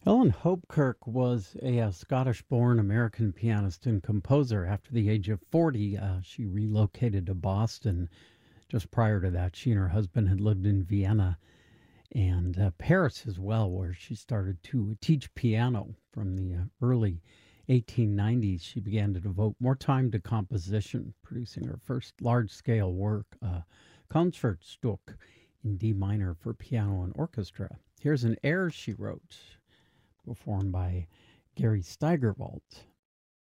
Ellen Hopekirk was a Scottish-born American pianist and composer. After the age of 40, she relocated to Boston. Just prior to that, she and her husband had lived in Vienna and Paris as well, where she started to teach piano. From the early 1890s, she began to devote more time to composition, producing her first large-scale work, Concertstück in D minor for piano and orchestra. Here's an air she wrote, performed by Gary Steigerwald.